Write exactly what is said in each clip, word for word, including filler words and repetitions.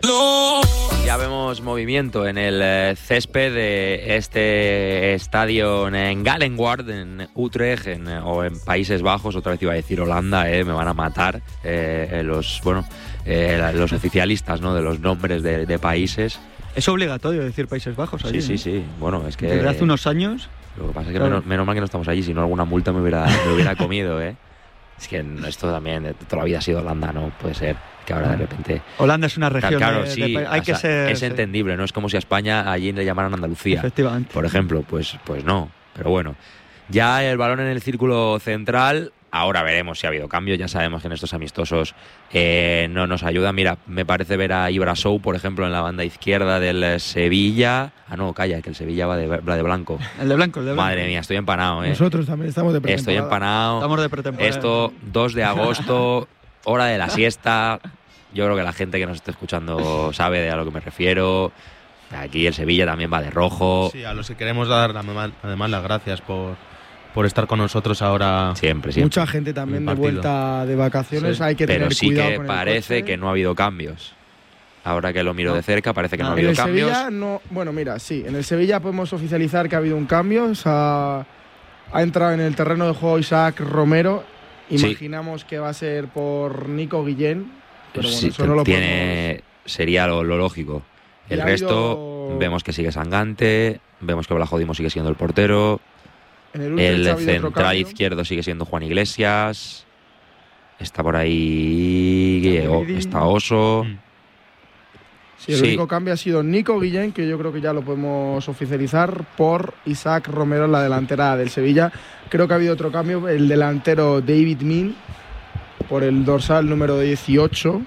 Ya vemos movimiento en el eh, césped de este estadio en Gallenwaard, en Utrecht, en, o en Países Bajos. Otra vez iba a decir Holanda, eh, me van a matar eh, los bueno eh, los oficialistas, ¿no?, de los nombres de, de países. Es obligatorio decir Países Bajos allí. Sí, sí, ¿no? sí. Bueno, es que desde hace unos años. Lo que pasa es que claro. menos, menos mal que no estamos allí, si no alguna multa me hubiera, me hubiera comido, ¿eh? Es que esto también de toda la vida ha sido Holanda, ¿no? Puede ser que ahora de repente... Holanda es una región claro, de, sí, de, hay o que sea, ser... es sí. entendible, no es como si a España allí le llamaran Andalucía. Efectivamente. Por ejemplo, pues, pues no, pero bueno. Ya el balón en el círculo central, ahora veremos si ha habido cambios, ya sabemos que en estos amistosos eh, no nos ayuda. Mira, me parece ver a Ibrasou, por ejemplo, en la banda izquierda del Sevilla. Ah, no, calla, que el Sevilla va de, va de blanco. El de blanco, el de blanco. Madre mía, estoy empanado, ¿eh? Nosotros también estamos de pretemporada. Estoy empanado. Estamos de pretemporada. Esto, dos de agosto, hora de la siesta. Yo creo que la gente que nos esté escuchando sabe de a lo que me refiero. Aquí el Sevilla también va de rojo. Sí, a los que queremos dar además las gracias por, por estar con nosotros ahora. Siempre, siempre. Mucha gente también de vuelta de vacaciones, sí. hay que Pero tener sí cuidado que con el parece coche. que no ha habido cambios. Ahora que lo miro No. de cerca, parece que no, No. ha En habido el cambios. Sevilla no, bueno, mira, sí, en el Sevilla podemos oficializar que ha habido un cambio. O sea, ha entrado en el terreno de juego Isaac Romero. Sí. Imaginamos que va a ser por Nico Guillén, pero bueno, Sí, eso no lo tiene, sería lo, lo lógico. Y El ha resto, habido- vemos que sigue Sangante, vemos que Blajodimo sigue siendo el portero, podemos- en el Utrecht el ha habido otro central cambio. izquierdo sigue siendo Juan Iglesias, está por ahí, Está o- Guidi. está Oso. Mm. Sí, el Sí. único cambio ha sido Nico Guillén, que yo creo que ya lo podemos oficializar, por Isaac Romero en la delantera del Sevilla. Creo que ha habido otro cambio, el delantero David Min, por el dorsal número dieciocho.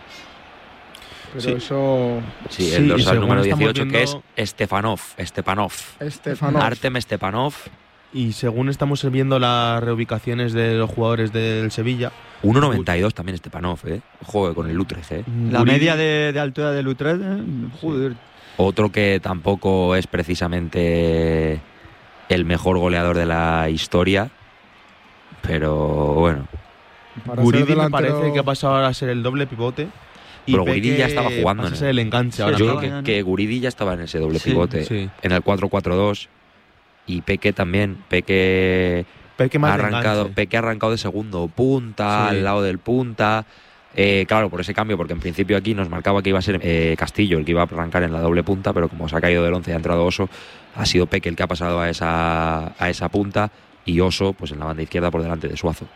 Pero Sí. eso... Sí, Sí, el y dorsal según número estamos dieciocho, que es viendo- Stefanov, Stepanov, Stefanov. Artem Stepanov. Y según estamos viendo las reubicaciones de los jugadores del Sevilla, uno noventa y dos también Stepanov, ¿eh? Ojo con el Utrecht, ¿eh? La Guri- media de, de altura del Utrecht, ¿eh? Joder. Otro que tampoco es precisamente el mejor goleador de la historia, pero bueno. Para ser Guridi me delantero- parece que ha pasado ahora a ser el doble pivote. Y Pero Guridi Peque ya estaba jugando pasa a en ser el enganche Sí, ahora Yo estaba creo mismo. que, ya, ¿no? que Guridi ya estaba en ese doble Sí, pivote, sí. en el cuatro cuatro dos, y Peque también. Peque Peque ha más de arrancado, enganche. Peque ha arrancado de segundo punta, Sí. al lado del punta. Eh, claro, por ese cambio, porque en principio aquí nos marcaba que iba a ser eh, Castillo el que iba a arrancar en la doble punta, pero como se ha caído del once y ha entrado Oso, ha sido Peque el que ha pasado a esa, a esa punta, y Oso pues en la banda izquierda por delante de Suazo.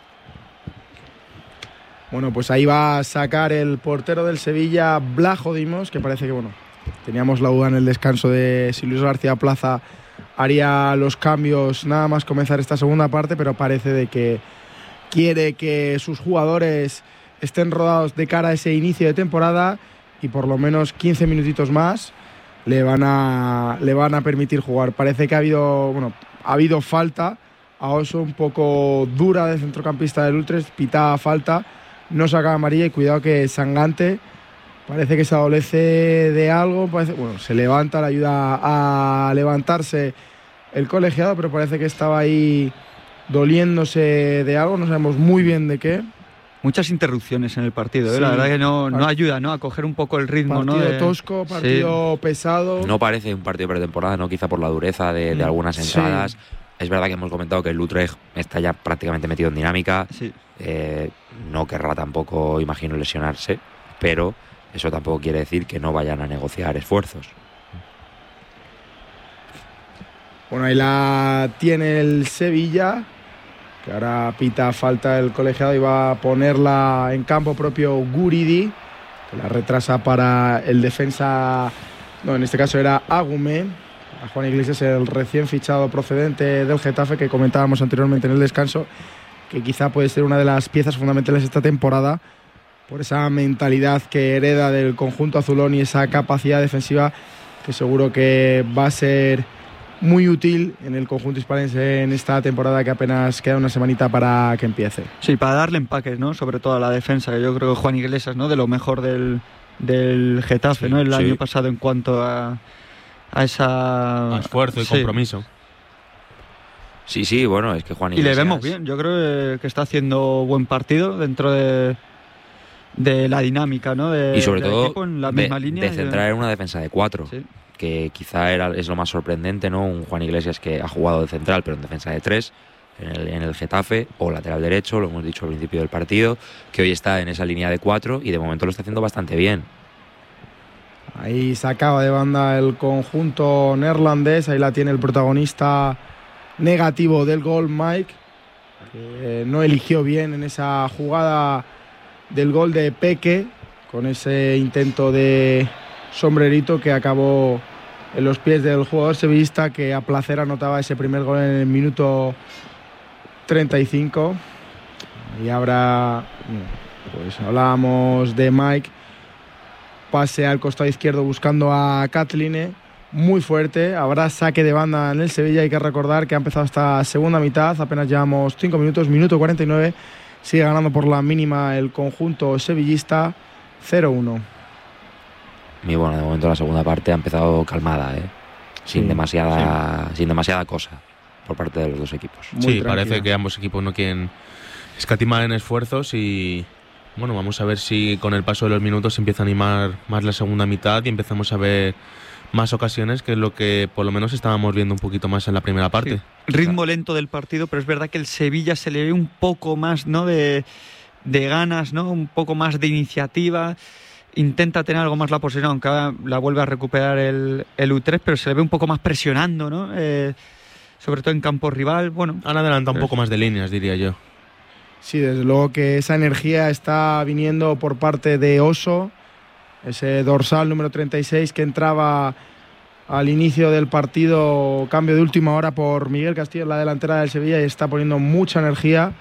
Bueno, pues ahí va a sacar el portero del Sevilla, Blajodimos, que parece que, bueno, teníamos la duda en el descanso de si Luis García Plaza haría los cambios nada más comenzar esta segunda parte, pero parece de que quiere que sus jugadores estén rodados de cara a ese inicio de temporada y por lo menos quince minutitos más le van a, le van a permitir jugar. Parece que ha habido, bueno, ha habido falta a Oso un poco dura del centrocampista del Utrecht, pitaba falta, no saca amarilla y cuidado que Sangante parece que se adolece de algo, parece, bueno, se levanta, le ayuda a levantarse el colegiado, pero parece que estaba ahí doliéndose de algo, no sabemos muy bien de qué. Muchas interrupciones en el partido, ¿eh? Sí. La verdad que no, no ayuda, ¿no? A coger un poco el ritmo, Partido ¿no? De- tosco, partido pesado. No parece un partido de pretemporada, no quizá por la dureza de, de Mm, algunas sí. entradas. Es verdad que hemos comentado que el Utrecht está ya prácticamente metido en dinámica. Sí. Eh, no querrá tampoco, imagino, lesionarse, pero eso tampoco quiere decir que no vayan a negociar esfuerzos. Bueno, ahí la tiene el Sevilla, que ahora pita falta el colegiado y va a ponerla en campo propio Guridi, que la retrasa para el defensa, no, en este caso era Agumé, a Juan Iglesias, el recién fichado procedente del Getafe que comentábamos anteriormente en el descanso, que quizá puede ser una de las piezas fundamentales esta temporada por esa mentalidad que hereda del conjunto azulón y esa capacidad defensiva que seguro que va a ser muy útil en el conjunto hispalense en esta temporada que apenas queda una semanita para que empiece. Sí, para darle empaques, ¿no? Sobre todo a la defensa, que yo creo que Juan Iglesias, ¿no? De lo mejor del, del Getafe, Sí, ¿no? El sí. año pasado en cuanto a, a esa... A esfuerzo y Sí. compromiso. Sí, sí, bueno, es que Juan Y le Iglesias... vemos bien, yo creo que está haciendo buen partido dentro de, de la dinámica, ¿no? De, y sobre del todo equipo en la de, misma línea de centrar en una defensa de cuatro, sí. que quizá era, es lo más sorprendente, ¿no? Un Juan Iglesias que ha jugado de central, pero en defensa de tres, en el, en el Getafe, o lateral derecho, lo hemos dicho al principio del partido, que hoy está en esa línea de cuatro y de momento lo está haciendo bastante bien. Ahí sacaba de banda el conjunto neerlandés, ahí la tiene el protagonista negativo del gol, Mike, que no eligió bien en esa jugada del gol de Peque, con ese intento de sombrerito que acabó en los pies del jugador sevillista, que a placer anotaba ese primer gol en el minuto treinta y cinco. Y ahora, pues hablábamos de Mike, pase al costado izquierdo buscando a Kathleen, muy fuerte. Habrá saque de banda en el Sevilla. Hay que recordar que ha empezado esta segunda mitad, apenas llevamos cinco minutos, minuto cuarenta y nueve. Sigue ganando por la mínima el conjunto sevillista, cero uno. Y bueno, de momento la segunda parte ha empezado calmada, ¿eh? sin, Sí, demasiada, sí. sin demasiada cosa por parte de los dos equipos. Muy sí, tranquila. parece que ambos equipos no quieren escatimar en esfuerzos y bueno, vamos a ver si con el paso de los minutos se empieza a animar más la segunda mitad y empezamos a ver más ocasiones, que es lo que por lo menos estábamos viendo un poquito más en la primera parte. Sí. Ritmo lento del partido, pero es verdad que el Sevilla se le ve un poco más, ¿no? de, de ganas, ¿no? Un poco más de iniciativa. Intenta tener algo más la posesión, aunque ahora la vuelve a recuperar el, el U tres, pero se le ve un poco más presionando, ¿no? Eh, sobre todo en campo rival. Bueno, Han adelantado un pues, poco más de líneas, diría yo. Sí, desde luego que esa energía está viniendo por parte de Oso, ese dorsal número treinta y seis que entraba al inicio del partido, cambio de última hora por Miguel Castillo en la delantera del Sevilla, y está poniendo mucha energía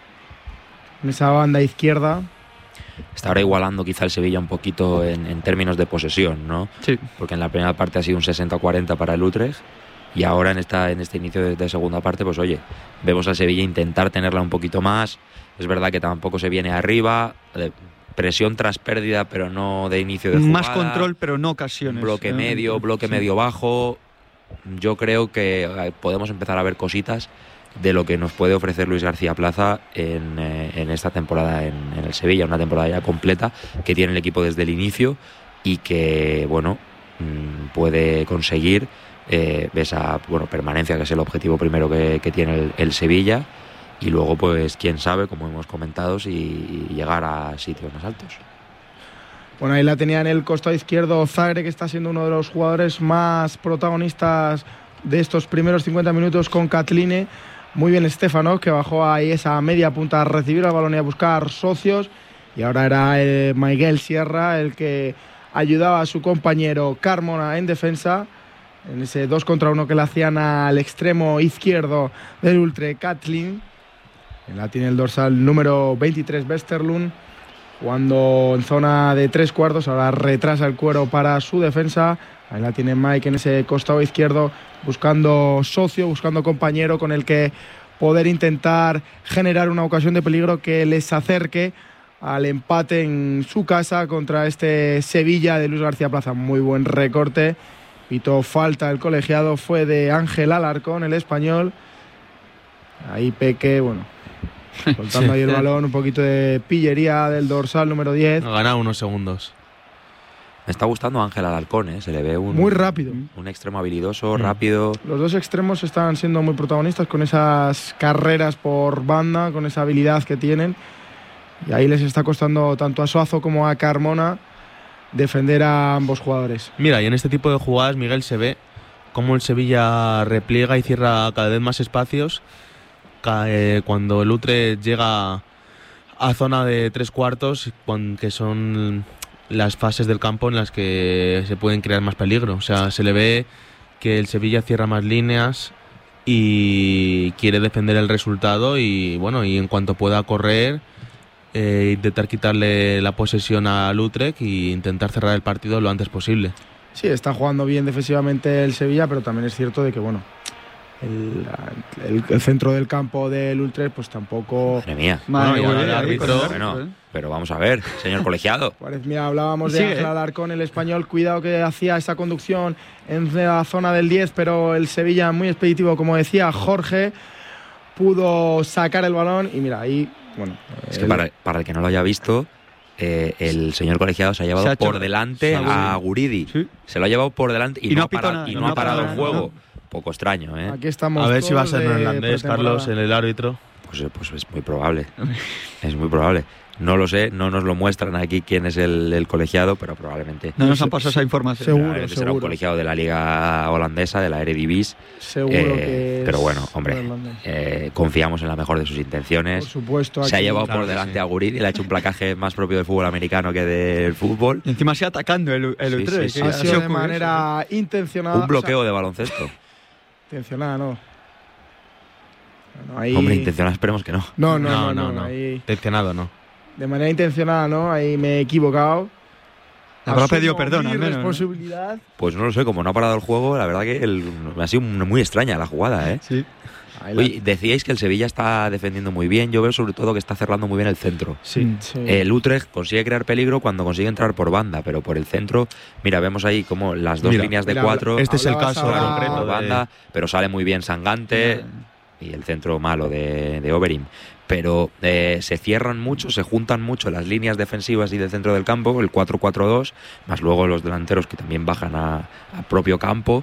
en esa banda izquierda. Está ahora igualando quizá el Sevilla un poquito en, en términos de posesión, ¿no? sí. Porque en la primera parte ha sido un sesenta cuarenta para el Utrecht y ahora en esta en este inicio de, de segunda parte, pues oye, vemos al Sevilla intentar tenerla un poquito más. Es verdad que tampoco se viene arriba, de presión tras pérdida, pero no de inicio de jugada. Más control, pero no ocasiones. Bloque ¿eh? medio, bloque Sí. medio bajo. Yo creo que eh, podemos empezar a ver cositas de lo que nos puede ofrecer Luis García Plaza en, eh, en esta temporada en, en el Sevilla, una temporada ya completa que tiene el equipo desde el inicio y que, bueno, mmm, puede conseguir eh, esa bueno, permanencia, que es el objetivo primero que, que tiene el, el Sevilla, y luego, pues, quién sabe, como hemos comentado, si llegar a sitios más altos. Bueno, ahí la tenía en el costado izquierdo Zagre, que está siendo uno de los jugadores más protagonistas de estos primeros cincuenta minutos con Kathleen. Muy bien Stefano, que bajó ahí esa media punta a recibir el balón y a buscar socios. Y ahora era eh, Miguel Sierra el que ayudaba a su compañero Carmona en defensa, en ese dos contra uno que le hacían al extremo izquierdo del Ultre, Kathleen. La tiene el dorsal número veintitrés, Westerlund, jugando en zona de tres cuartos. Ahora retrasa el cuero para su defensa. Ahí la tiene Mike en ese costado izquierdo, buscando socio, buscando compañero con el que poder intentar generar una ocasión de peligro que les acerque al empate en su casa contra este Sevilla de Luis García Plaza. Muy buen recorte. Pitó falta el colegiado, fue de Ángel Alarcón, el español. Ahí Peque, bueno, soltando ahí el balón, un poquito de pillería del dorsal número diez. Ha ganado unos segundos. Me está gustando Ángel Alarcón, ¿eh? Se le ve un, Muy rápido. un extremo habilidoso, Mm. rápido. Los dos extremos están siendo muy protagonistas con esas carreras por banda, con esa habilidad que tienen. Y ahí les está costando tanto a Suazo como a Carmona defender a ambos jugadores. Mira, y en este tipo de jugadas, Miguel, se ve cómo el Sevilla repliega y cierra cada vez más espacios. Ca- eh, Cuando el Utrecht llega a zona de tres cuartos, cuan- que son las fases del campo en las que se pueden crear más peligro. O sea, se le ve que el Sevilla cierra más líneas y quiere defender el resultado y bueno, y en cuanto pueda correr, eh, intentar quitarle la posesión al Utrecht e intentar cerrar el partido lo antes posible. Sí, está jugando bien defensivamente el Sevilla, pero también es cierto de que, bueno, el, el- el centro del campo del Utrecht pues tampoco... Madre mía. Madre Bueno, y mía, ahora el ahí con árbitro- árbitro, Bueno, ¿eh? pero vamos a ver, señor colegiado. Parece- Mira, hablábamos de Sigue, Ángel ¿eh? Alarcón, el español, cuidado que hacía esa conducción en la zona del diez, pero el Sevilla muy expeditivo, como decía Jorge, pudo sacar el balón y mira, ahí, bueno... Es que el- para, para el que no lo haya visto, eh, el señor colegiado se ha llevado Se ha hecho- por delante sí, a sí. Guridi. Sí. Se lo ha llevado por delante y, Y no, no ha ha pitado parado, nada, y no no ha ha parado el parado juego. nada. Poco extraño, ¿eh? Aquí estamos. A ver si va a todos ser de neerlandés, pretemporada. Carlos, en el árbitro. Pues, eh, pues es muy probable. Es muy probable. No lo sé, no nos lo muestran aquí quién es el, el colegiado, pero probablemente, No nos han pasado esa información. Seguro, probablemente será un seguro. colegiado de la liga holandesa, de la Eredivisie. Seguro Eh, que es pero bueno, hombre, neerlandés. eh, confiamos en la mejor de sus intenciones. Por supuesto. Se ha aquí- llevado claro por que delante sí. a Guridi, le ha hecho un placaje más propio del fútbol americano que del fútbol. Y encima sigue atacando el, el Sí, Utrecht. sí, que sí. Ha sido de curioso. manera intencionada. Un bloqueo de baloncesto. O sea, intencionada, no. Bueno, ahí- Hombre, intencional esperemos que no. No, no, no, no, no, no. ahí- Intencionado, no. de manera intencionada, ¿no? Ahí me he equivocado. Habrá Asumo pedido perdón, mi al menos, ¿no? responsabilidad. Pues no lo sé, como no ha parado el juego, la verdad que el- me ha sido muy extraña la jugada, ¿eh? Sí. Ahí la- Oye, decíais que el Sevilla está defendiendo muy bien. Yo veo sobre todo que está cerrando muy bien el centro. Sí, Mm. sí. El Utrecht consigue crear peligro cuando consigue entrar por banda, pero por el centro, mira, vemos ahí como las dos Mira, líneas de mira, cuatro Este es el Hablabas caso ahora- por concreto de... banda, pero sale muy bien Sangante y el centro malo de, de Overeem. Pero eh, se cierran mucho, se juntan mucho las líneas defensivas y del centro del campo, el cuatro cuatro dos, más luego los delanteros que también bajan a, a propio campo,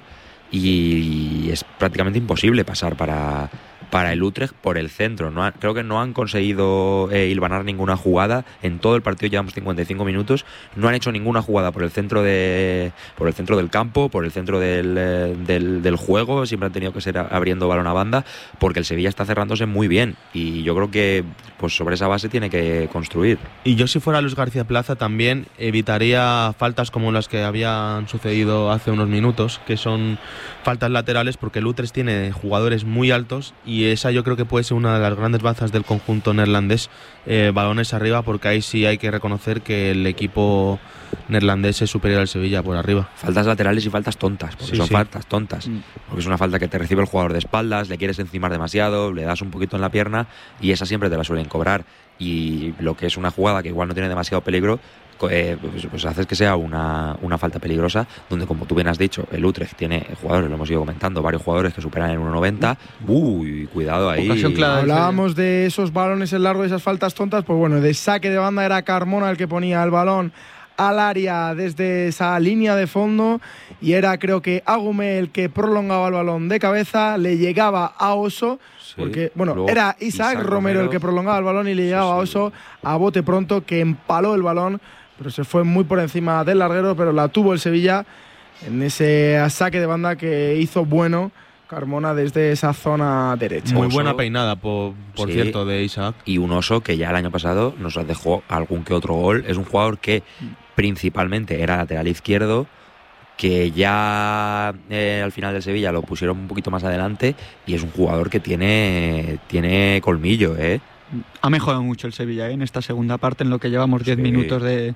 y es prácticamente imposible pasar para, para el Utrecht por el centro. No ha- creo que no han conseguido eh, hilvanar ninguna jugada en todo el partido. Llevamos cincuenta y cinco minutos, no han hecho ninguna jugada por el centro de por el centro del campo, por el centro del, eh, del, del juego. Siempre han tenido que ser a- abriendo balón a banda, porque el Sevilla está cerrándose muy bien, y yo creo que pues sobre esa base tiene que construir. Y yo, si fuera Luis García Plaza, también evitaría faltas como las que habían sucedido hace unos minutos, que son faltas laterales, porque el Utrecht tiene jugadores muy altos y esa yo creo que puede ser una de las grandes bazas del conjunto neerlandés, eh, balones arriba, porque ahí sí hay que reconocer que el equipo neerlandés es superior al Sevilla por arriba. Faltas laterales y faltas tontas, porque Sí, son sí. faltas tontas. Mm. Porque es una falta que te recibe el jugador de espaldas, le quieres encimar demasiado, le das un poquito en la pierna y esa siempre te la suelen cobrar. Y lo que es una jugada que igual no tiene demasiado peligro, co- eh, pues, pues haces que sea una, una falta peligrosa, donde, como tú bien has dicho, el Utrecht tiene jugadores, lo hemos ido comentando, varios jugadores que superan el uno noventa. Uy, cuidado ahí. Ocasión clara. Hablábamos de esos balones en largo, de esas faltas tontas. Pues bueno, de saque de banda era Carmona el que ponía el balón al área desde esa línea de fondo, y era, creo que, Agume el que prolongaba el balón de cabeza, le llegaba a Oso, Sí. porque, bueno, Luego, era Isaac, Isaac Romero, el Romero que prolongaba el balón y le llegaba a sí. Oso a bote pronto, que empaló el balón, pero se fue muy por encima del larguero, pero la tuvo el Sevilla en ese saque de banda que hizo bueno Carmona desde esa zona derecha. Muy Oso. buena peinada, por, por Sí. cierto, de Isaac. Y un Oso que ya el año pasado nos dejó algún que otro gol. Es un jugador que principalmente era lateral izquierdo, que ya eh, al final del Sevilla lo pusieron un poquito más adelante, y es un jugador que tiene, tiene colmillo, ¿eh? Ha mejorado mucho el Sevilla, ¿eh? En esta segunda parte, en lo que llevamos diez Sí. minutos de,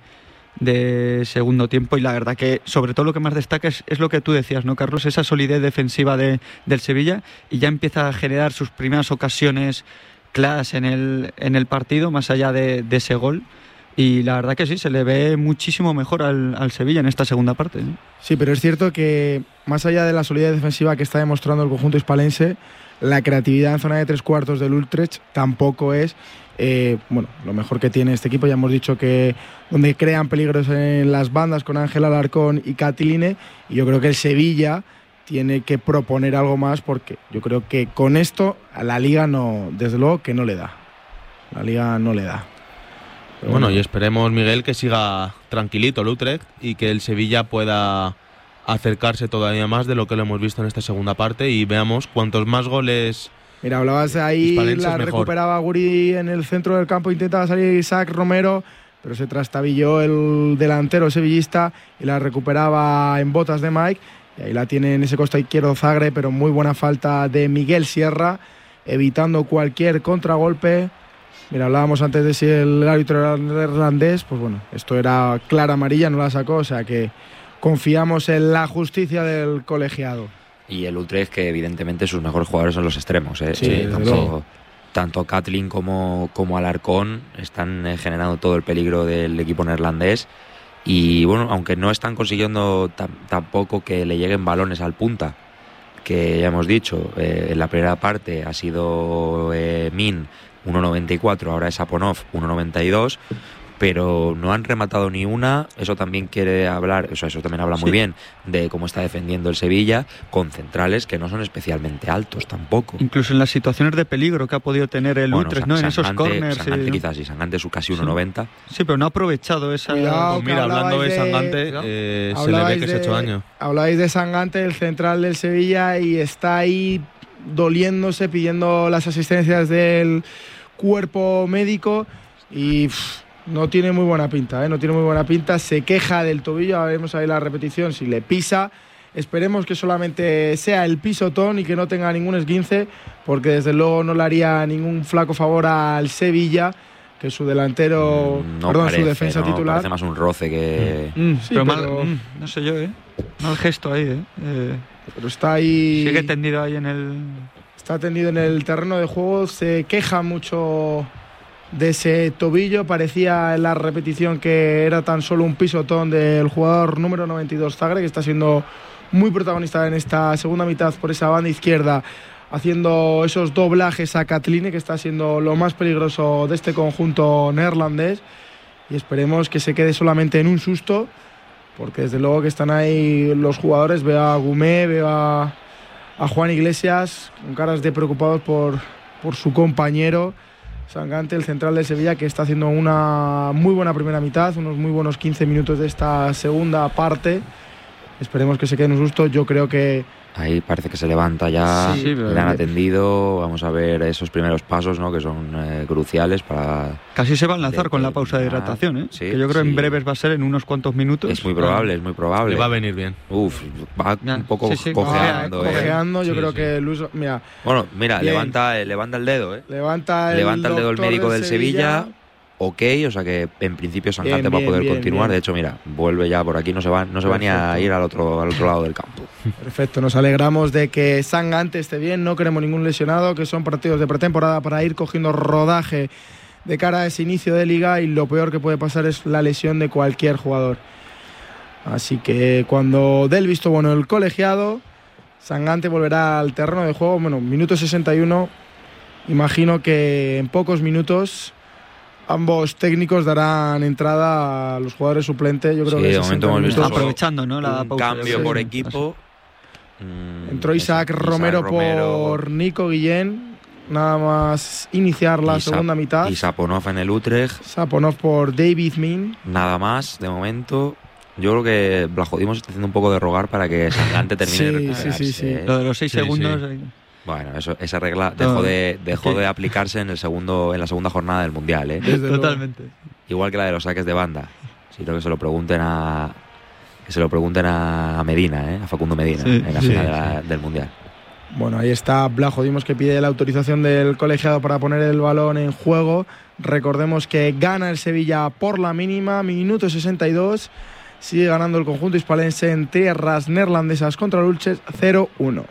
de segundo tiempo, y la verdad que sobre todo lo que más destaca es, es lo que tú decías, ¿no, Carlos? Esa solidez defensiva de, del Sevilla, y ya empieza a generar sus primeras ocasiones claras en el, en el partido, más allá de, de ese gol. Y la verdad que sí, se le ve muchísimo mejor al, al Sevilla en esta segunda parte, ¿no? Sí, pero es cierto que más allá de la solidez defensiva que está demostrando el conjunto hispalense, la creatividad en zona de tres cuartos del Utrecht tampoco es eh, bueno, lo mejor que tiene este equipo. Ya hemos dicho que donde crean peligros en las bandas con Ángel Alarcón y Catiline, y yo creo que el Sevilla tiene que proponer algo más, porque yo creo que con esto a la Liga no, desde luego que no le da. La Liga no le da. Pero Bueno, y esperemos, Miguel, que siga tranquilito el Utrecht y que el Sevilla pueda acercarse todavía más de lo que lo hemos visto en esta segunda parte, y veamos cuantos más goles. Mira, hablabas ahí, Hispalenses la mejor. recuperaba Guri en el centro del campo, intentaba salir Isaac Romero, pero se trastabilló el delantero sevillista y la recuperaba en botas de Mike, y ahí la tiene en ese costado izquierdo Zagre, pero muy buena falta de Miguel Sierra, evitando cualquier contragolpe. Mira, hablábamos antes de si el árbitro era neerlandés, pues bueno, esto era clara amarilla, no la sacó, o sea que confiamos en la justicia del colegiado. Y el Utrecht, que evidentemente sus mejores jugadores son los extremos, ¿eh? Sí, desde tanto, luego. tanto Katlin como, como Alarcón están eh, generando todo el peligro del equipo neerlandés. Y bueno, aunque no están consiguiendo tam- tampoco que le lleguen balones al punta, que ya hemos dicho, eh, en la primera parte ha sido eh, Min uno noventa y cuatro, ahora es Aponov uno noventa y dos, pero no han rematado ni una. Eso también quiere hablar, o sea, eso también habla muy Sí. bien de cómo está defendiendo el Sevilla, con centrales que no son especialmente altos tampoco. Incluso en las situaciones de peligro que ha podido tener el Bueno, Utrecht, Sa- ¿no? En esos Sangante- corners. Sangante sí. quizás, y Sangante es casi Sí. uno noventa. Sí, pero no ha aprovechado esa. Cuidado. Pues mira, que hablando de hablabais de- Sangante, Cuidado. eh, se le Hablabais ve que se ha de- hecho daño. Hablabais de Sangante, el central del Sevilla, y está ahí doliéndose, pidiendo las asistencias del cuerpo médico y pff, no tiene muy buena pinta, ¿eh? No tiene muy buena pinta. Se queja del tobillo, ahora veremos ahí la repetición, si le pisa. Esperemos que solamente sea el pisotón y que no tenga ningún esguince, porque desde luego no le haría ningún flaco favor al Sevilla, que su delantero, Mm, no perdón, parece, su defensa ¿no? titular. Parece más un roce que... Mm, Sí, pero mal, pero- mm, no sé yo, ¿eh? Mal gesto ahí, ¿eh? Eh, Pero está ahí. Sigue tendido ahí en el. Está tendido en el terreno de juego, se queja mucho de ese tobillo. Parecía en la repetición que era tan solo un pisotón del jugador número noventa y dos, Zagre, que está siendo muy protagonista en esta segunda mitad por esa banda izquierda, haciendo esos doblajes a Katline, que está siendo lo más peligroso de este conjunto neerlandés. Y esperemos que se quede solamente en un susto, porque desde luego que están ahí los jugadores. Veo a Gumé, veo a, a Juan Iglesias con caras de preocupados por, por su compañero Sangante, el central del Sevilla, que está haciendo una muy buena primera mitad, unos muy buenos quince minutos de esta segunda parte. Esperemos que se quede en un susto. Yo creo que Ahí parece que se levanta ya, Sí, pero- le han atendido. Vamos a ver esos primeros pasos, ¿no? Que son eh, cruciales para... Casi se va a enlazar de con la pausa de terminar. hidratación, ¿eh? Sí, que yo creo sí. en breves va a ser en unos cuantos minutos. Es muy probable, es muy probable. Le va a venir bien. Uf, va Ya, un poco sí, sí, cojeando, ah, ¿eh? cojeando, yo Sí, creo sí. que Luis, mira, Bueno, mira, Bien. levanta, eh, levanta el dedo, ¿eh? levanta el, Levanta el dedo el doctor médico del Sevilla. Ok, o sea que en principio Sangante Bien, va a bien, poder bien, continuar. bien. De hecho, mira, vuelve ya por aquí, no se va, no se va ni a Perfecto. ir al otro, al otro lado del campo. Perfecto, nos alegramos de que Sangante esté bien, no queremos ningún lesionado, que son partidos de pretemporada para ir cogiendo rodaje de cara a ese inicio de liga, y lo peor que puede pasar es la lesión de cualquier jugador. Así que cuando dé el visto bueno el colegiado, Sangante volverá al terreno de juego. Bueno, minuto sesenta y uno, imagino que en pocos minutos ambos técnicos darán entrada a los jugadores suplentes. Yo creo Sí, que de sesenta momento hemos minutos. visto Está aprovechando, ¿no? La Un pausa. cambio sí. por Sí. equipo. Mm, Entró Isaac eso, Romero, Romero por Nico Guillén, nada más iniciar la y Sa- segunda mitad. Y Saponov en el Utrecht. Saponov por David Min. Nada más, de momento. Yo creo que Blajodimos está haciendo un poco de rogar para que Sangante termine Sí, de sí, recuperarse, sí, sí. ¿eh? Lo de los seis Sí, segundos. sí. ahí. Bueno, eso, esa regla dejó, No, de, dejó que- de aplicarse en el segundo, en la segunda jornada del Mundial, ¿eh? Desde luego. Totalmente. Igual que la de los saques de banda. Si creo que se lo pregunten a que se lo pregunten a a Medina, ¿eh? A Facundo Medina, Sí, en la sí, final de la- del Mundial. Bueno, ahí está Blajodimos, que pide la autorización del colegiado para poner el balón en juego. Recordemos que gana el Sevilla por la mínima, minuto sesenta y dos. Sigue ganando el conjunto hispalense en tierras neerlandesas contra el Ulches cero uno.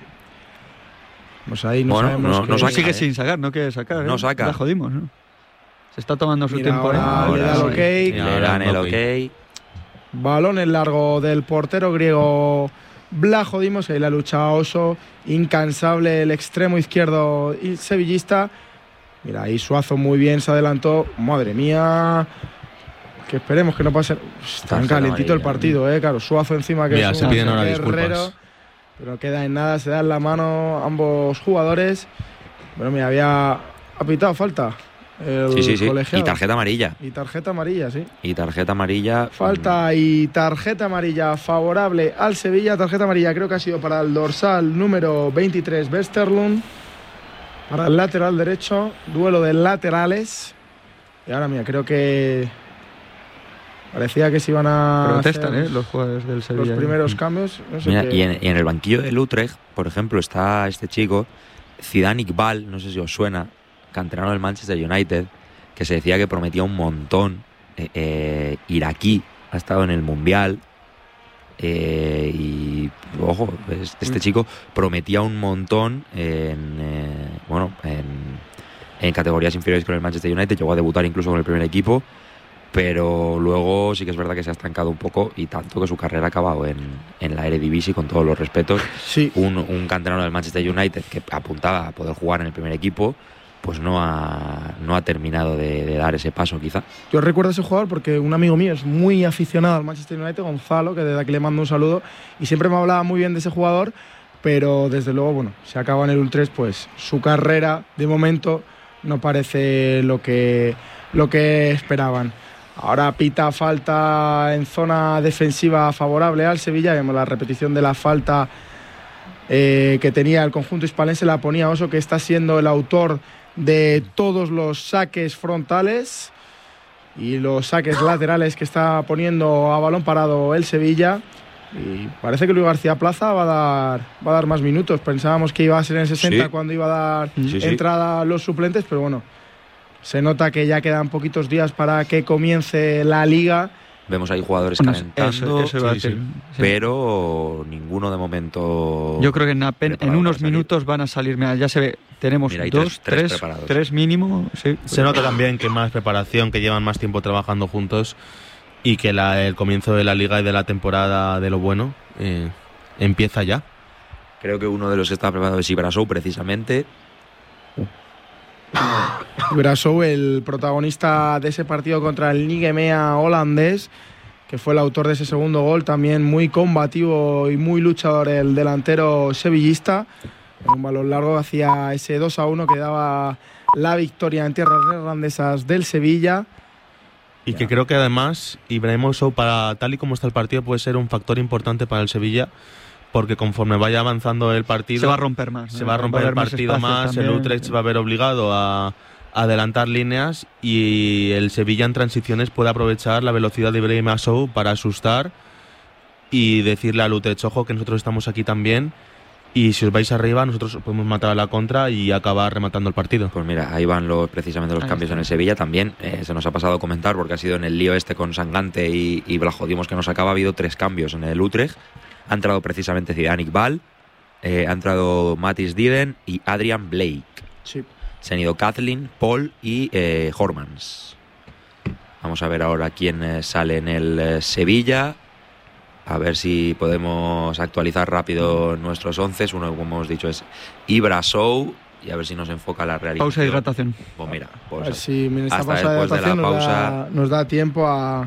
Pues ahí no Bueno, sabemos no- qué- no Pues saca, sigue ¿eh? sin sacar, no quiere sacar. No ¿eh? saca. La jodimos, ¿no? Se está tomando su Mira, tiempo. ahora ¿eh? le da el sí. ok. Le Ahora dan el ok. ok. Balón en largo del portero griego Blajodimos. Ahí la lucha a Oso, incansable el extremo izquierdo y sevillista. Mira, ahí Suazo muy bien, se adelantó. Madre mía, que esperemos que no pase. Está tan Tarjeta calentito el amarilla, partido, eh, claro. Suazo encima, que Mira, es se un piden ahora guerrero, disculpas. pero no queda en nada, se dan la mano ambos jugadores. Bueno, mira, había ha pitado falta el Sí, sí, sí. colegiado. Y tarjeta amarilla. Y tarjeta amarilla, sí. Y tarjeta amarilla. Falta y tarjeta amarilla favorable al Sevilla. Tarjeta amarilla creo que ha sido para el dorsal número veintitrés, Westerlund. Para el lateral derecho. Duelo de laterales. Y ahora mira, creo que parecía que se iban a Protestan, hacer ¿eh? Los jugadores del los Sevilla. primeros cambios. No sé Mira, qué- y, en, y en el banquillo del Utrecht, por ejemplo, está este chico, Zidane Iqbal, no sé si os suena, canterano del Manchester United, que se decía que prometía un montón. Eh, eh, iraquí, ha estado en el Mundial. eh, y ojo, es- este chico prometía un montón en, eh, bueno, en, en categorías inferiores con el Manchester United. Llegó a debutar incluso con el primer equipo, pero luego sí que es verdad que se ha estancado un poco, y tanto que su carrera ha acabado en, en la Eredivisie, con todos los respetos. Sí, Un, un canterano del Manchester United que apuntaba a poder jugar en el primer equipo, pues no ha, no ha terminado de, de dar ese paso quizá. Yo recuerdo a ese jugador porque un amigo mío es muy aficionado al Manchester United, Gonzalo, que desde aquí le mando un saludo, y siempre me hablaba muy bien de ese jugador, pero desde luego, bueno, se acaba en el Utrecht, pues su carrera de momento no parece lo que, lo que esperaban. Ahora pita falta en zona defensiva favorable al Sevilla. Vemos la repetición de la falta eh, que tenía el conjunto hispalense, la ponía Oso, que está siendo el autor de todos los saques frontales y los saques laterales que está poniendo a balón parado el Sevilla. Y parece que Luis García Plaza va a dar, va a dar más minutos. Pensábamos que iba a ser en sesenta sí. cuando iba a dar sí, entrada a los suplentes, pero bueno, se nota que ya quedan poquitos días para que comience la Liga. Vemos ahí jugadores Bueno, calentando, eso, eso iba a sí, decir, sí. sí. pero ninguno de momento. Yo creo que en, apen- en unos minutos van a salir. Mira, ya se ve, tenemos Mira, hay dos, tres- tres tres, preparados. tres mínimo. Sí. Se nota también que más preparación, que llevan más tiempo trabajando juntos y que la, el comienzo de la Liga y de la temporada de lo bueno eh, empieza ya. Creo que uno de los que está preparado es Ibrasou, precisamente. Ibrasou, el protagonista de ese partido contra el Nigemea holandés, que fue el autor de ese segundo gol, también muy combativo y muy luchador el delantero sevillista. En un balón largo hacía ese dos a uno que daba la victoria en tierras neerlandesas del Sevilla. Y que creo que además Ibrahimovic Sow, para tal y como está el partido, puede ser un factor importante para el Sevilla, porque conforme vaya avanzando el partido Se va a romper más. se ¿no? va a romper va el haber partido más, espacio el también. Utrecht se va a ver obligado a adelantar líneas y el Sevilla en transiciones puede aprovechar la velocidad de Ibrahimovic Sow para asustar y decirle al Utrecht, ojo, que nosotros estamos aquí también, y si os vais arriba nosotros podemos matar a la contra y acabar rematando el partido. Pues mira, ahí van los, precisamente los Ahí cambios está. en el Sevilla. También eh, se nos ha pasado a comentar, porque ha sido en el lío este con Sangante y, y Blajodimos que nos acaba. Ha habido tres cambios en el Utrecht. Ha entrado precisamente Zidane Iqbal, eh, ha entrado Matis Diden y Adrian Blake. Sí. Se han ido Kathleen, Paul y eh, Hormans. Vamos a ver ahora quién eh, sale en el eh, Sevilla. A ver si podemos actualizar rápido nuestros once. Uno, como hemos dicho, es Ibrasou. Y a ver si nos enfoca la realidad. Pausa de hidratación. Pues mira, A pues ver si en esta hasta pausa de después de la adaptación nos, pausa. da, nos da tiempo a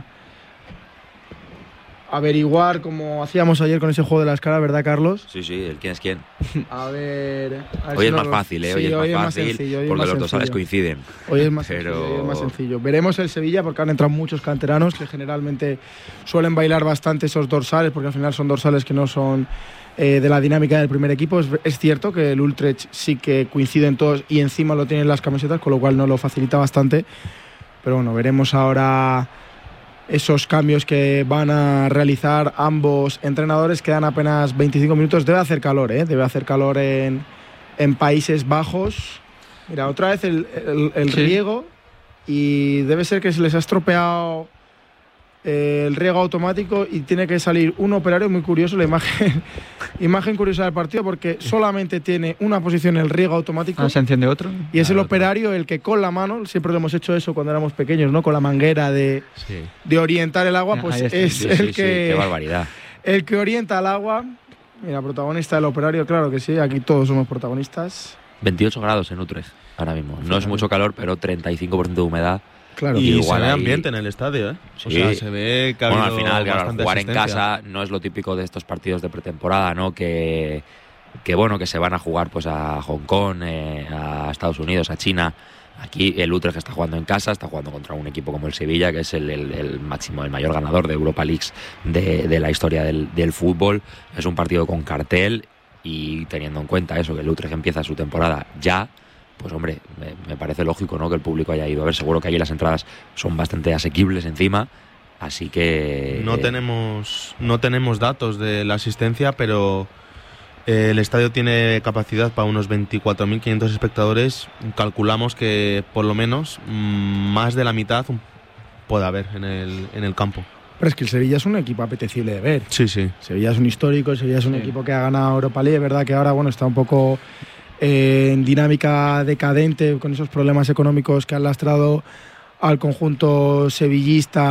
averiguar, como hacíamos ayer con ese juego de la escala, ¿verdad, Carlos? Sí, sí, el quién es quién. A ver... a ver Hoy si es nos más lo- fácil, ¿eh? Sí, Hoy es más fácil sencillo, hoy es porque más los dorsales sencillo. coinciden. Hoy es más Pero- sencillo, hoy es más sencillo. Veremos el Sevilla porque han entrado muchos canteranos que generalmente suelen bailar bastante esos dorsales, porque al final son dorsales que no son eh, de la dinámica del primer equipo. Es, es cierto que el Utrecht sí que coinciden todos y encima lo tienen las camisetas, con lo cual no lo facilita bastante. Pero bueno, veremos ahora esos cambios que van a realizar ambos entrenadores. Quedan apenas veinticinco minutos. Debe hacer calor, ¿eh? Debe hacer calor en, en Países Bajos. Mira, otra vez el, el, el Sí. riego, y debe ser que se les ha estropeado eh, el riego automático y tiene que salir un operario. Muy curioso la imagen, imagen curiosa del partido, porque solamente tiene una posición el riego automático. Ah, se enciende otro. Y es el Claro, operario el que con la mano, siempre lo hemos hecho eso cuando éramos pequeños, ¿no? Con la manguera de, Sí. de orientar el agua, Ahí pues está. es Sí, el, sí, sí, que, qué barbaridad. el que orienta el agua. Mira, protagonista del operario, claro que sí, aquí todos somos protagonistas. veintiocho grados en Utrecht ahora mismo. No es mucho calor, pero treinta y cinco por ciento de humedad. Claro. Y Igual se ve ahí- ambiente en el estadio, ¿eh? O Sí. sea, se ve que ha Bueno, al habido final, claro, al bastante jugar en asistencia. casa no es lo típico de estos partidos de pretemporada, ¿no? Que, que bueno, que se van a jugar pues a Hong Kong, eh, a Estados Unidos, a China. Aquí el Utrecht está jugando en casa, está jugando contra un equipo como el Sevilla, que es el, el- el máximo, el mayor ganador de Europa Leagues de, de la historia del, del fútbol. Es un partido con cartel y teniendo en cuenta eso, que el Utrecht empieza su temporada ya, pues hombre, me, me parece lógico, ¿no?, que el público haya ido a ver. Seguro que allí las entradas son bastante asequibles encima, así que... No tenemos, no tenemos datos de la asistencia, pero eh, el estadio tiene capacidad para unos veinticuatro mil quinientos espectadores. Calculamos que por lo menos mm, más de la mitad um, puede haber en el, en el campo. Pero es que el Sevilla es un equipo apetecible de ver. Sí, sí. Sevilla es un histórico, el Sevilla es un Sí. equipo que ha ganado Europa League. Es verdad que ahora, bueno, está un poco eh, en dinámica decadente con esos problemas económicos que han lastrado al conjunto sevillista,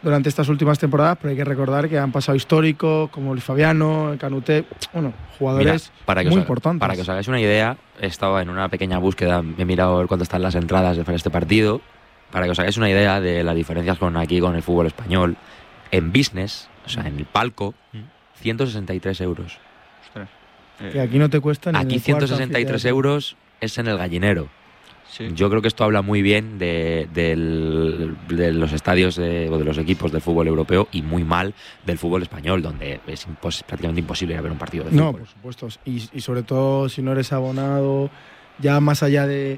durante estas últimas temporadas, pero hay que recordar que han pasado históricos como Luis Fabiano, Canuté, bueno, jugadores Mira, para que muy os, importantes. Para que os hagáis una idea, he estado en una pequeña búsqueda, he mirado a ver cuánto están las entradas para este partido, para que os hagáis una idea de las diferencias con aquí con el fútbol español. En business, o sea, en el palco, ciento sesenta y tres euros. Ostras. Que aquí no te cuesta ni en Aquí el cuarto ciento sesenta y tres anfiteatro. euros es en el Gallinero. Sí. Yo creo que esto habla muy bien de, del- de los estadios de, o de los equipos del fútbol europeo y muy mal del fútbol español, donde es impos- prácticamente imposible ir a ver un partido de No, fútbol. por supuesto. Y, y sobre todo si no eres abonado, ya más allá de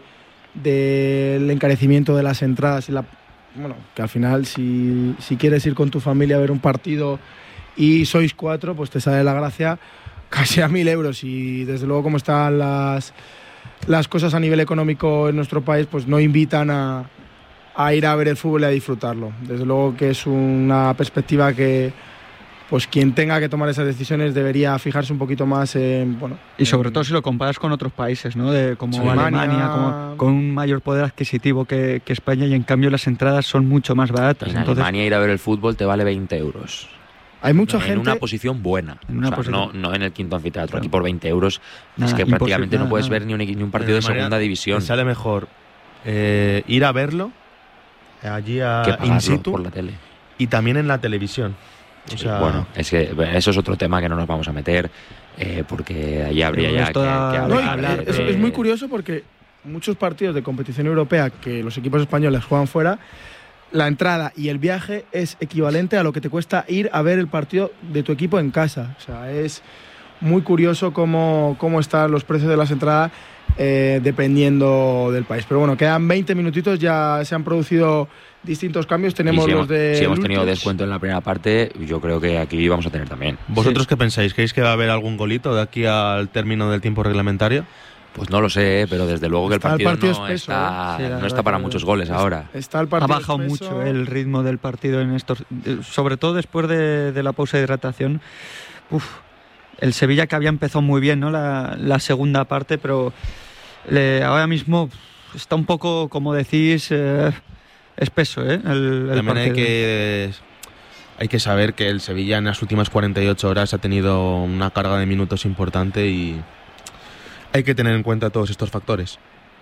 del encarecimiento de las entradas y la, bueno, que al final si, si quieres ir con tu familia a ver un partido y sois cuatro, pues te sale la gracia casi a mil euros. Y desde luego como están las, las cosas a nivel económico en nuestro país, pues no invitan a, a ir a ver el fútbol y a disfrutarlo. Desde luego que es una perspectiva que pues quien tenga que tomar esas decisiones debería fijarse un poquito más en, bueno, Y sobre en- todo si lo comparas con otros países, ¿no? De, como Sí. Alemania, Alemania. como, con un mayor poder adquisitivo que, que España, y en cambio las entradas son mucho más baratas. En Entonces, Alemania ir a ver el fútbol te vale veinte euros. hay mucha en gente una posición buena. En una O sea, posición- no, no en el quinto anfiteatro. Claro. Aquí por veinte euros Nada, es que imposible, prácticamente nada, no puedes nada. ver ni un, ni un partido de Alemania segunda división. Me sale mejor eh, ir a verlo allí a, Que in pagarlo situ por la tele. y también en la televisión. O Sí, sea, bueno, es que eso es otro tema que no nos vamos a meter, eh, porque allí habría Pero ya esto que, da- que No, y hablar. es, de- es muy curioso porque muchos partidos de competición europea que los equipos españoles juegan fuera, la entrada y el viaje es equivalente a lo que te cuesta ir a ver el partido de tu equipo en casa. O sea, es muy curioso cómo, cómo están los precios de las entradas eh, dependiendo del país. Pero bueno, quedan veinte minutitos, ya se han producido distintos cambios. Y Tenemos si los hemos, de si hemos tenido Lukic. descuento en la primera parte, yo creo que aquí vamos a tener también. ¿Vosotros qué pensáis? ¿Creéis que va a haber algún golito de aquí al término del tiempo reglamentario? Pues no lo sé, ¿eh? Pero desde luego que el Está el partido, partido no, espeso, está, ¿eh? Sí, la no verdad está para que- muchos goles ahora. Está el ha partido bajado espeso. mucho el ritmo del partido en estos, eh, sobre todo después de, de la pausa de hidratación. Uf, el Sevilla, que había empezado muy bien, ¿no? La, la segunda parte, pero le- ahora mismo está un poco, como decís, eh, espeso, ¿eh? El, el También hay partido. que, hay que saber que el Sevilla en las últimas cuarenta y ocho horas ha tenido una carga de minutos importante y hay que tener en cuenta todos estos factores.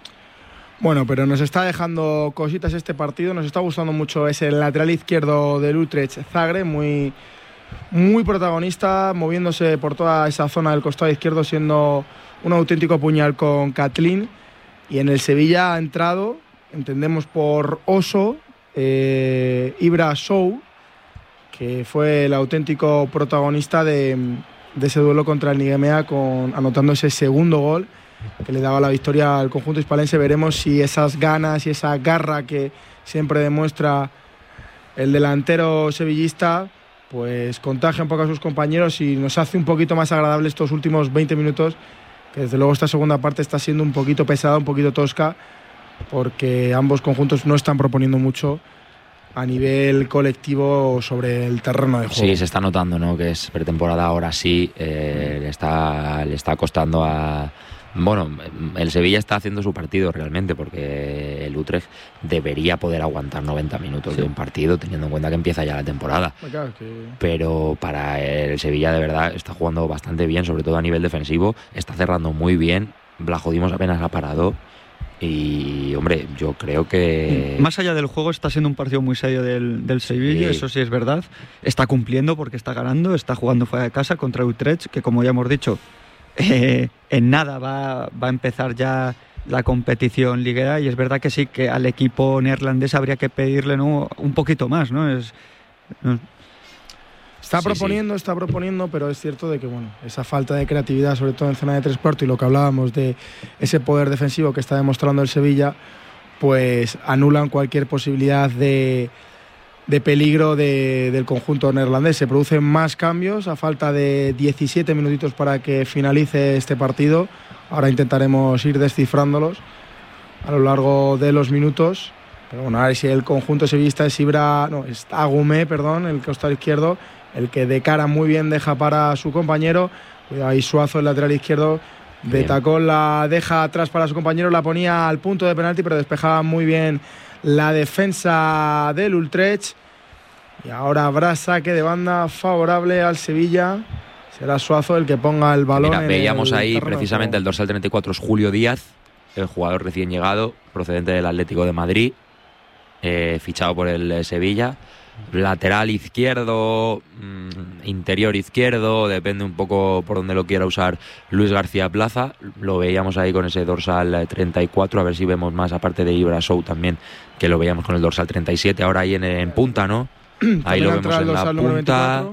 Bueno, pero nos está dejando cositas este partido. Nos está gustando mucho ese lateral izquierdo del Utrecht, Zagre, muy, muy protagonista, moviéndose por toda esa zona del costado izquierdo, siendo un auténtico puñal con Katlin. Y en el Sevilla ha entrado, entendemos por Oso, eh, Ibra Sow, que fue el auténtico protagonista de, de ese duelo contra el Nigemea, con, anotando ese segundo gol que le daba la victoria al conjunto hispalense. Veremos si esas ganas y esa garra que siempre demuestra el delantero sevillista pues contagia un poco a sus compañeros y nos hace un poquito más agradable estos últimos veinte minutos, que desde luego esta segunda parte está siendo un poquito pesada, un poquito tosca, porque ambos conjuntos no están proponiendo mucho a nivel colectivo sobre el terreno de juego. Sí, se está notando, ¿no? Que es pretemporada, ahora sí, eh, le, está, le está costando a... Bueno, el Sevilla está haciendo su partido realmente, porque el Utrecht debería poder aguantar noventa minutos Sí. de un partido, teniendo en cuenta que empieza ya la temporada. Claro, que- Pero para el Sevilla de verdad está jugando bastante bien, sobre todo a nivel defensivo, está cerrando muy bien. Blajodimos apenas ha parado y, hombre, yo creo que... Más allá del juego, está siendo un partido muy serio del, del Sevilla, Sí. eso sí es verdad. Está cumpliendo porque está ganando, está jugando fuera de casa contra Utrecht, que como ya hemos dicho, eh, en nada va, va a empezar ya la competición liguera, y es verdad que sí, que al equipo neerlandés habría que pedirle, ¿no?, un poquito más, ¿no? Es, no- Está Sí, proponiendo, está proponiendo, pero es cierto de que bueno, esa falta de creatividad, sobre todo en zona de tres cuartos, y lo que hablábamos de ese poder defensivo que está demostrando el Sevilla, pues anulan cualquier posibilidad de, de peligro de- del conjunto neerlandés. Se producen más cambios a falta de diecisiete minutitos para que finalice este partido. Ahora intentaremos ir descifrándolos a lo largo de los minutos. Pero bueno, a ver si el conjunto sevillista es Ibra, no, es Agumé, perdón, el costado izquierdo, el que de cara muy bien deja para su compañero. Cuidado ahí Suazo, el lateral izquierdo, de Bien. tacón la deja atrás para su compañero, la ponía al punto de penalti, pero despejaba muy bien la defensa del Utrecht. Y ahora habrá saque de banda favorable al Sevilla. Será Suazo el que ponga el balón. Mira, en veíamos el ahí terreno precisamente el dorsal treinta y cuatro es Julio Díaz, el jugador recién llegado, procedente del Atlético de Madrid, eh, fichado por el eh, Sevilla. Lateral izquierdo, mmm, interior izquierdo, depende un poco por donde lo quiera usar Luis García Plaza. Lo veíamos ahí con ese dorsal treinta y cuatro, a ver si vemos más, aparte de Ibra Show también, que lo veíamos con el dorsal treinta y siete, ahora ahí en, en punta, ¿no? Ahí lo vemos en la punta.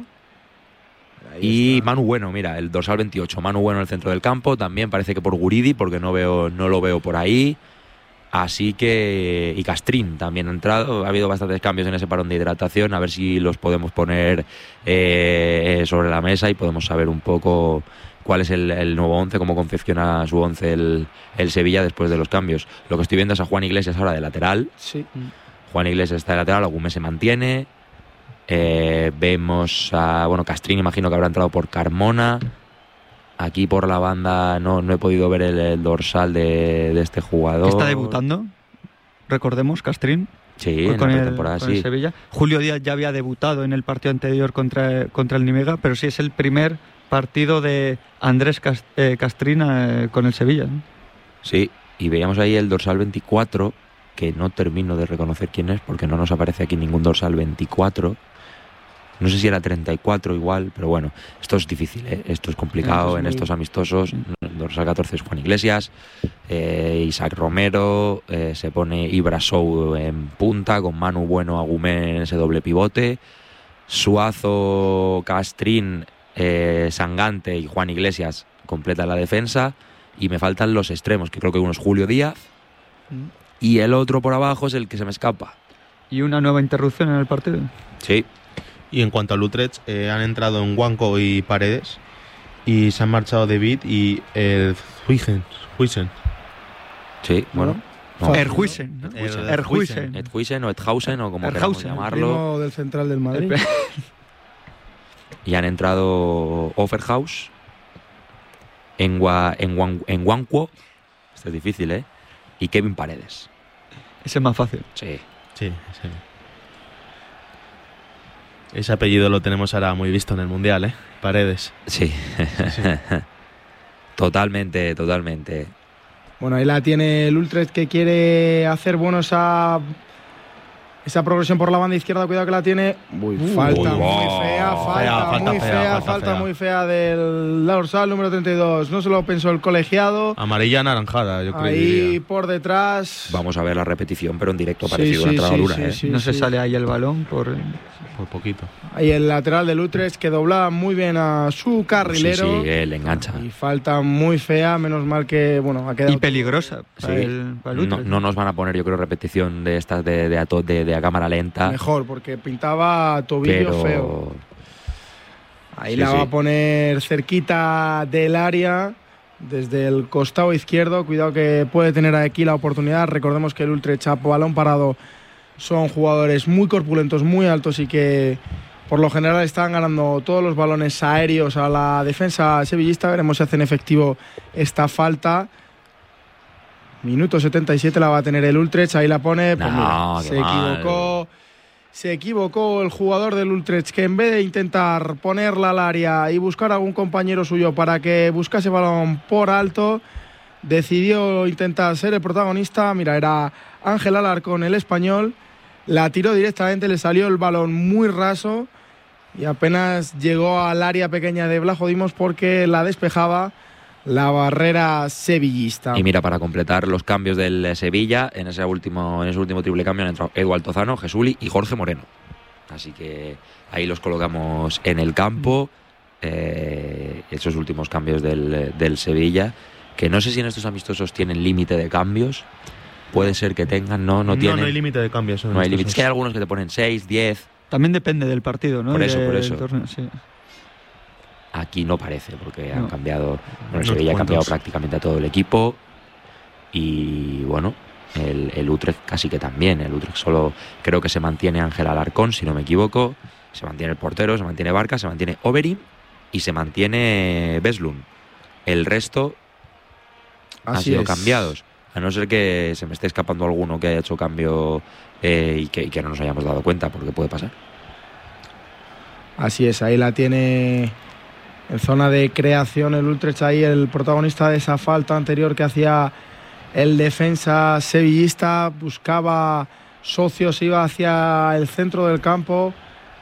Y Manu Bueno, mira, el dorsal veintiocho, Manu Bueno en el centro del campo, también parece que por Guridi, porque no veo, no lo veo por ahí. Así que, y Castrín también ha entrado, ha habido bastantes cambios en ese parón de hidratación, a ver si los podemos poner eh, sobre la mesa y podemos saber un poco cuál es el, el nuevo once, cómo confecciona su once el, el Sevilla después de los cambios. Lo que estoy viendo es a Juan Iglesias ahora de lateral. Sí. Juan Iglesias está de lateral, Agumé se mantiene. Eh, vemos a, bueno, Castrín imagino que habrá entrado por Carmona. Aquí por la banda no, no he podido ver el, el dorsal de, de este jugador. Está debutando, recordemos, Castrín. Sí, en con la el, pretemporada, con sí. el Sevilla. Julio Díaz ya había debutado en el partido anterior contra, contra el Nimega, pero sí es el primer partido de Andrés Cast, eh, Castrín eh, con el Sevilla, ¿no? Sí, y veíamos ahí el dorsal veinticuatro, que no termino de reconocer quién es, porque no nos aparece aquí ningún dorsal veinticuatro. No sé si era treinta y cuatro igual, pero bueno, esto es difícil, ¿eh? Esto es complicado Esto es en muy... estos amistosos. El dorsal catorce es Juan Iglesias, eh, Isaac Romero, eh, se pone Ibra Show en punta, con Manu Bueno, Agumé en ese doble pivote, Suazo, Castrín, eh, Sangante y Juan Iglesias completan la defensa, y me faltan los extremos, que creo que uno es Julio Díaz, y el otro por abajo es el que se me escapa. ¿Y una nueva interrupción en el partido? Sí. Y en cuanto al Utrecht, eh, han entrado en Wanko y Paredes, y se han marchado David y el Huijsen. Huijsen. Sí, bueno. No. Erhuisen, ¿no? Er- Erhuisen. Edhuisen o Edhausen o como queramos Edhausen, llamarlo. Primo del central del Madrid. Y han entrado Offerhaus, en Gua, en Guan, en Guancuo, esto es difícil, ¿eh? Y Kevin Paredes. Ese es más fácil. Sí. Sí, sí. Ese apellido lo tenemos ahora muy visto en el Mundial, ¿eh? Paredes. Sí. Sí. Totalmente, totalmente. Bueno, ahí la tiene el Utrecht, que quiere hacer bueno esa, esa progresión por la banda izquierda. Cuidado que la tiene. Uy, Uh, falta uy, muy wow. fea, falta, Fea, falta muy fea, fea, falta falta fea. muy fea del dorsal número treinta y dos. No se lo pensó el colegiado. Amarilla anaranjada, yo creo. Ahí diría. por detrás. Vamos a ver la repetición, pero en directo Sí, parecido sí, una entrada sí, dura, sí, ¿eh? sí. no se sale ahí el balón por... Por poquito. Ahí el lateral del Utrecht, que dobla muy bien a su carrilero. Sí, sí, él engancha. Y falta muy fea, menos mal que, bueno, ha quedado. Y peligrosa para Sí. el, para el No, Utrecht. no nos van a poner, yo creo, repetición de estas de, de, a to- de, de a cámara lenta. Mejor, porque pintaba tobillo Pero feo. Ahí sí, la va sí. a poner cerquita del área, desde el costado izquierdo. Cuidado que puede tener aquí la oportunidad. Recordemos que el Utrecht a balón parado son jugadores muy corpulentos, muy altos, y que por lo general están ganando todos los balones aéreos a la defensa sevillista. Veremos si hacen efectivo esta falta. Minuto setenta y siete la va a tener el Utrecht. Ahí la pone. Pues No, mira, qué se mal. equivocó. Se equivocó el jugador del Utrecht, que en vez de intentar ponerla al área y buscar a algún compañero suyo para que buscase balón por alto, decidió intentar ser el protagonista. Mira, era Ángel Alarcón, el español. La tiró directamente, le salió el balón muy raso y apenas llegó al área pequeña de Blajo Dimos, porque la despejaba la barrera sevillista. Y mira, para completar los cambios del Sevilla, en ese último, en ese último triple cambio han entrado Edu Altozano, Jesuli y Jorge Moreno. Así que ahí los colocamos en el campo. Eh, esos últimos cambios del, del Sevilla, que no sé si en estos amistosos tienen límite de cambios. Puede ser que tengan, no, no, No, tienen. no hay límite de cambios. en No hay estos límite. Es que hay dos. algunos que te ponen seis, diez. También depende del partido, ¿no? Por eso, Del por eso. torneo, sí. Aquí no parece, porque han No. cambiado. Bueno, el No Sevilla ha cuantos. cambiado prácticamente a todo el equipo. Y bueno, el, el Utrecht casi que también. El Utrecht solo creo que se mantiene Ángel Alarcón, si no me equivoco. Se mantiene el portero, se mantiene Barca, se mantiene Overeem y se mantiene Beslun. El resto han Así sido es. cambiados. A no ser que se me esté escapando alguno que haya hecho cambio eh, y, que, y que no nos hayamos dado cuenta, porque puede pasar. Así es, ahí la tiene en zona de creación el Utrecht, ahí el protagonista de esa falta anterior que hacía el defensa sevillista, buscaba socios, iba hacia el centro del campo.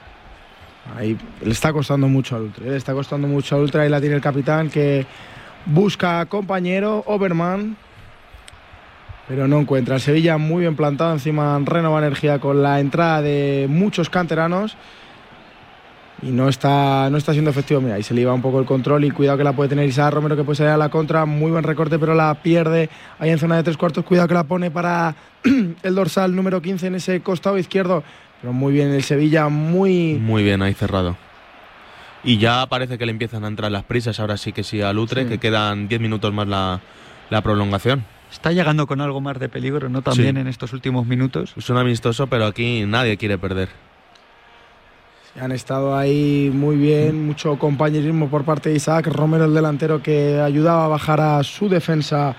Ahí le está costando mucho al Utrecht, le está costando mucho al Utrecht, ahí la tiene el capitán que busca compañero, Oberman, pero no encuentra. El Sevilla muy bien plantado, encima renova energía con la entrada de muchos canteranos y no está, no está siendo efectivo. Mira, ahí se le iba un poco el control y cuidado que la puede tener Isaac Romero, que puede salir a la contra, muy buen recorte pero la pierde ahí en zona de tres cuartos. Cuidado que la pone para el dorsal número quince en ese costado izquierdo, pero muy bien el Sevilla, muy... Muy bien ahí cerrado. Y ya parece que le empiezan a entrar las prisas, ahora sí que sí al Utrecht, sí. Que quedan diez minutos más la, la prolongación. Está llegando con algo más de peligro, ¿no? También sí. En estos últimos minutos. Es un amistoso, pero aquí nadie quiere perder. Han estado ahí muy bien, mucho compañerismo por parte de Isaac Romero, el delantero, que ayudaba a bajar a su defensa.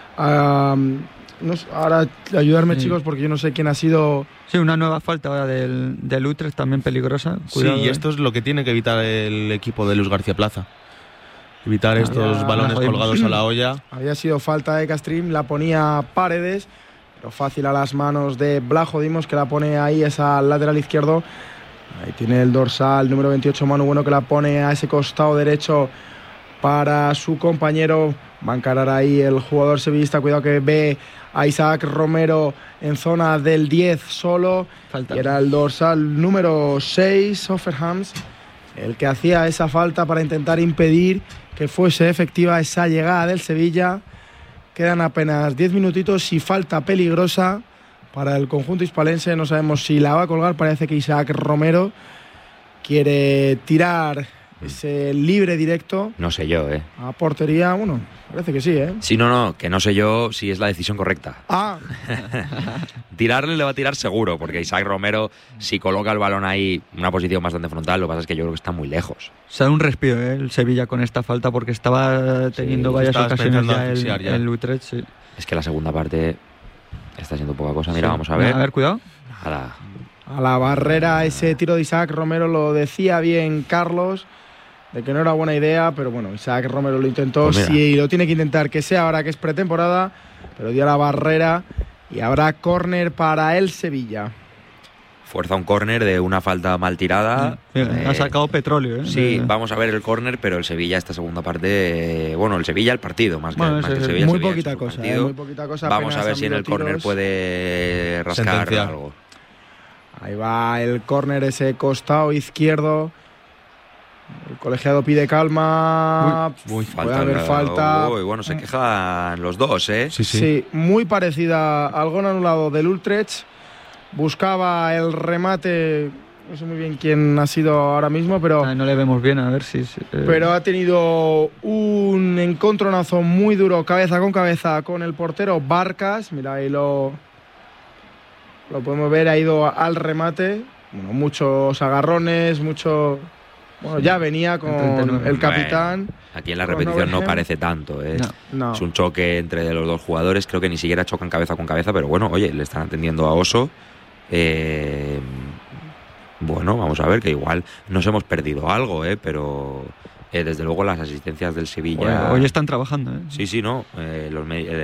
A, no, ahora ayudarme, sí. Chicos, porque yo no sé quién ha sido. Sí, una nueva falta ahora del, del Utrecht, también peligrosa. Cuidado, sí, y esto es lo que tiene que evitar el equipo de Luis García Plaza. Evitar estos había, balones colgados a la olla. Había sido falta de Castrín, la ponía Paredes, pero fácil a las manos de Blajo Dimos, que la pone ahí esa lateral izquierdo. Ahí tiene el dorsal número veintiocho, Manu Bueno, que la pone a ese costado derecho para su compañero. Va a encarar ahí el jugador sevillista. Cuidado que ve a Isaac Romero en zona del diez solo. Falta. Y era el dorsal número seis, Offerhams, el que hacía esa falta para intentar impedir que fuese efectiva esa llegada del Sevilla. Quedan apenas diez minutitos y falta peligrosa para el conjunto hispalense. No sabemos si la va a colgar. Parece que Isaac Romero quiere tirar ese libre directo. No sé yo, ¿eh? A portería, bueno, parece que sí, ¿eh? Sí, no, no, que no sé yo si es la decisión correcta. Ah. Tirarle le va a tirar seguro, porque Isaac Romero, si coloca el balón ahí en una posición bastante frontal, lo que pasa es que yo creo que está muy lejos. Se da un respiro, ¿eh? El Sevilla con esta falta, porque estaba teniendo sí, varias ocasiones ya el, ya el Utrecht. Sí. Es que la segunda parte está siendo poca cosa. Mira, sí. Vamos a ver. A ver, cuidado. A la... a la barrera, ese tiro de Isaac Romero, lo decía bien Carlos, de que no era buena idea, pero bueno, Isaac Romero lo intentó. Pues sí, lo tiene que intentar, que sea ahora que es pretemporada, pero dio a la barrera y habrá córner para el Sevilla. Fuerza un córner de una falta mal tirada. Sí, eh, ha sacado petróleo, ¿eh? Sí, vamos a ver el córner, pero el Sevilla esta segunda parte, eh, bueno, el Sevilla el partido, más que, bueno, más que el Sevilla. Muy, Sevilla poquita cosa, eh, muy poquita cosa. Vamos a ver si en el córner puede rascar Sentenciar. algo. Ahí va el córner, ese costado izquierdo. El colegiado pide calma. Uy, uy, puede falta, haber falta. Uy, bueno, se quejan los dos, ¿eh? Sí, sí. Sí, muy parecida al gol anulado del Utrecht. Buscaba el remate. No sé muy bien quién ha sido ahora mismo, pero. Ay, no le vemos bien, a ver si. si eh. Pero ha tenido un encontronazo muy duro, cabeza con cabeza, con el portero Barcas. Mira, ahí lo. Lo podemos ver, ha ido al remate. Bueno, muchos agarrones, mucho. Bueno, ya venía con el capitán. Bueno, aquí en la repetición no parece tanto, ¿eh? No, no. Es un choque entre los dos jugadores. Creo que ni siquiera chocan cabeza con cabeza, pero bueno, oye, le están atendiendo a Oso. Eh, bueno, vamos a ver, que igual nos hemos perdido algo, ¿eh? Pero eh, desde luego las asistencias del Sevilla. Hoy, hoy están trabajando, ¿eh? Sí, sí, no. Eh, los,